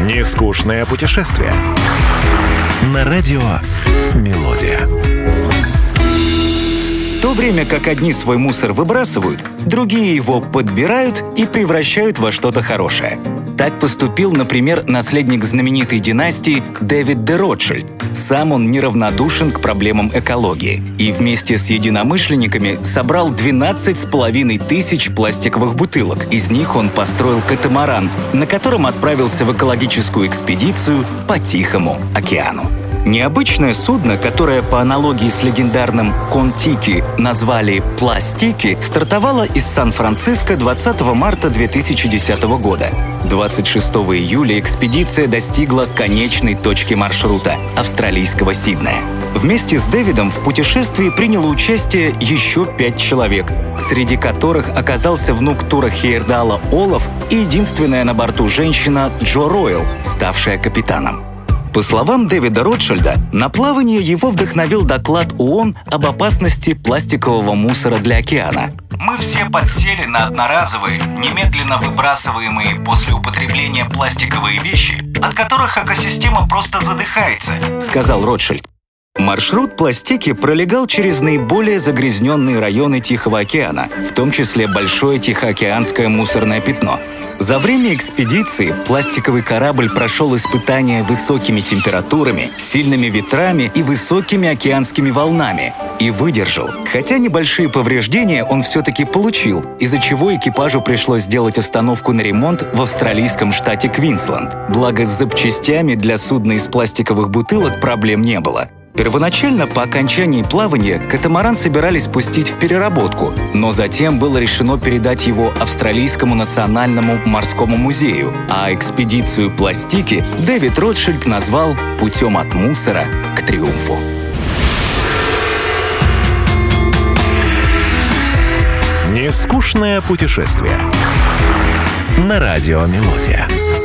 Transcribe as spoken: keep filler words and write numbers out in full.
Нескучное путешествие. На радио «Мелодия». В то время как одни свой мусор выбрасывают, другие его подбирают и превращают во что-то хорошее. Так поступил, например, наследник знаменитой династии Дэвид де Ротшильд. Сам он неравнодушен к проблемам экологии и вместе с единомышленниками собрал двенадцать с половиной тысяч пластиковых бутылок. Из них он построил катамаран, на котором отправился в экологическую экспедицию по Тихому океану. Необычное судно, которое по аналогии с легендарным «Кон-Тики» назвали «Пластики», стартовало из Сан-Франциско двадцатого марта две тысячи десятого года. двадцать шестого июля экспедиция достигла конечной точки маршрута – австралийского Сиднея. Вместе с Дэвидом в путешествии приняло участие еще пять человек, среди которых оказался внук Тура Хейердала Олаф и единственная на борту женщина Джо Ройл, ставшая капитаном. По словам Дэвида Ротшильда, на плавание его вдохновил доклад ООН об опасности пластикового мусора для океана. «Мы все подсели на одноразовые, немедленно выбрасываемые после употребления пластиковые вещи, от которых экосистема просто задыхается», — сказал Ротшильд. Маршрут пластики пролегал через наиболее загрязненные районы Тихого океана, в том числе Большое Тихоокеанское мусорное пятно. За время экспедиции пластиковый корабль прошел испытания высокими температурами, сильными ветрами и высокими океанскими волнами и выдержал. Хотя небольшие повреждения он все-таки получил, из-за чего экипажу пришлось сделать остановку на ремонт в австралийском штате Квинсленд. Благо, с запчастями для судна из пластиковых бутылок проблем не было. Первоначально, по окончании плавания, катамаран собирались пустить в переработку, но затем было решено передать его Австралийскому национальному морскому музею, а экспедицию пластики Дэвид Ротшильд назвал «Путем от мусора к триумфу». Нескучное путешествие. На радио «Мелодия».